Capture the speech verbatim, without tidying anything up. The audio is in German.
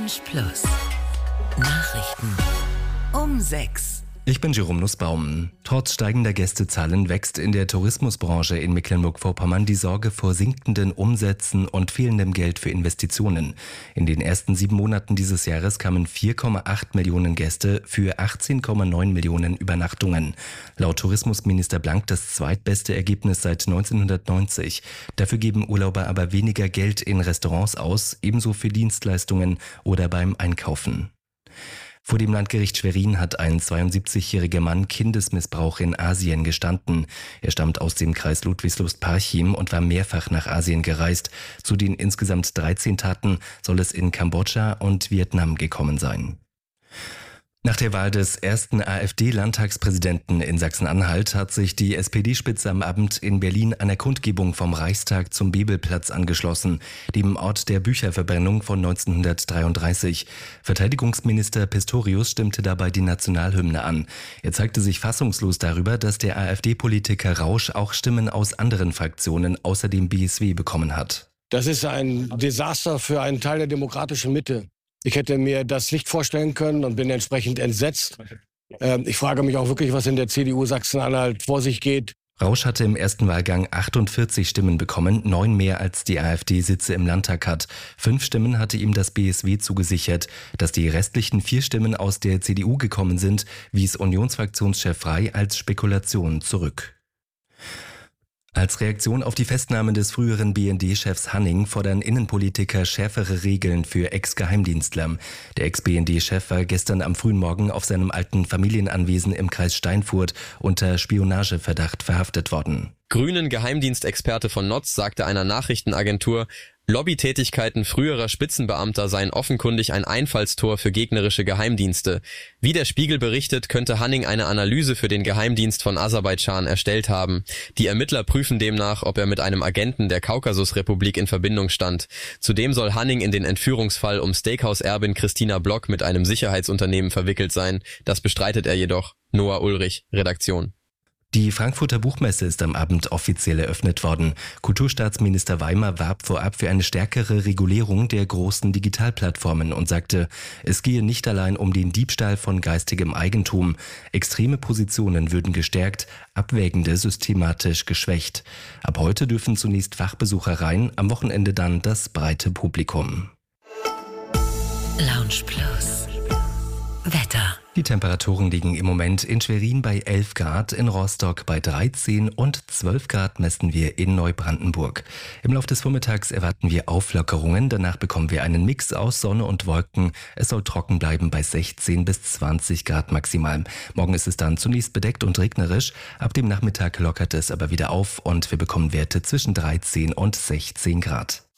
Lounge Plus. Nachrichten um sechs. Ich bin Jerome Nussbaum. Trotz steigender Gästezahlen wächst in der Tourismusbranche in Mecklenburg-Vorpommern die Sorge vor sinkenden Umsätzen und fehlendem Geld für Investitionen. In den ersten sieben Monaten dieses Jahres kamen vier Komma acht Millionen Gäste für achtzehn Komma neun Millionen Übernachtungen. Laut Tourismusminister Blank das zweitbeste Ergebnis seit neunzehnhundertneunzig. Dafür geben Urlauber aber weniger Geld in Restaurants aus, ebenso für Dienstleistungen oder beim Einkaufen. Vor dem Landgericht Schwerin hat ein zweiundsiebzigjähriger Mann Kindesmissbrauch in Asien gestanden. Er stammt aus dem Kreis Ludwigslust-Parchim und war mehrfach nach Asien gereist. Zu den insgesamt dreizehn Taten soll es in Kambodscha und Vietnam gekommen sein. Nach der Wahl des ersten AfD-Landtagspräsidenten in Sachsen-Anhalt hat sich die S P D-Spitze am Abend in Berlin einer Kundgebung vom Reichstag zum Bebelplatz angeschlossen, dem Ort der Bücherverbrennung von neunzehnhundertdreiunddreißig. Verteidigungsminister Pistorius stimmte dabei die Nationalhymne an. Er zeigte sich fassungslos darüber, dass der AfD-Politiker Rausch auch Stimmen aus anderen Fraktionen außer dem B S W bekommen hat. Das ist ein Desaster für einen Teil der demokratischen Mitte. Ich hätte mir das nicht vorstellen können und bin entsprechend entsetzt. Ähm, ich frage mich auch wirklich, was in der C D U Sachsen-Anhalt vor sich geht. Rausch hatte im ersten Wahlgang achtundvierzig Stimmen bekommen, neun mehr als die AfD Sitze im Landtag hat. Fünf Stimmen hatte ihm das B S W zugesichert. Dass die restlichen vier Stimmen aus der C D U gekommen sind, wies Unionsfraktionschef Frey als Spekulation zurück. Als Reaktion auf die Festnahme des früheren B N D-Chefs Hanning fordern Innenpolitiker schärfere Regeln für Ex-Geheimdienstler. Der Ex-B N D-Chef war gestern am frühen Morgen auf seinem alten Familienanwesen im Kreis Steinfurt unter Spionageverdacht verhaftet worden. Grünen Geheimdienstexperte von Notz sagte einer Nachrichtenagentur, Lobbytätigkeiten früherer Spitzenbeamter seien offenkundig ein Einfallstor für gegnerische Geheimdienste. Wie der Spiegel berichtet, könnte Hanning eine Analyse für den Geheimdienst von Aserbaidschan erstellt haben. Die Ermittler prüfen demnach, ob er mit einem Agenten der Kaukasusrepublik in Verbindung stand. Zudem soll Hanning in den Entführungsfall um Steakhouse-Erbin Christina Block mit einem Sicherheitsunternehmen verwickelt sein. Das bestreitet er jedoch. Noah Ulrich, Redaktion. Die Frankfurter Buchmesse ist am Abend offiziell eröffnet worden. Kulturstaatsminister Weimer warb vorab für eine stärkere Regulierung der großen Digitalplattformen und sagte, es gehe nicht allein um den Diebstahl von geistigem Eigentum. Extreme Positionen würden gestärkt, abwägende systematisch geschwächt. Ab heute dürfen zunächst Fachbesucher rein, am Wochenende dann das breite Publikum. Lounge Plus. Wetter. Die Temperaturen liegen im Moment in Schwerin bei elf Grad, in Rostock bei dreizehn und zwölf Grad messen wir in Neubrandenburg. Im Laufe des Vormittags erwarten wir Auflockerungen, danach bekommen wir einen Mix aus Sonne und Wolken. Es soll trocken bleiben bei sechzehn bis zwanzig Grad maximal. Morgen ist es dann zunächst bedeckt und regnerisch, ab dem Nachmittag lockert es aber wieder auf und wir bekommen Werte zwischen dreizehn und sechzehn Grad.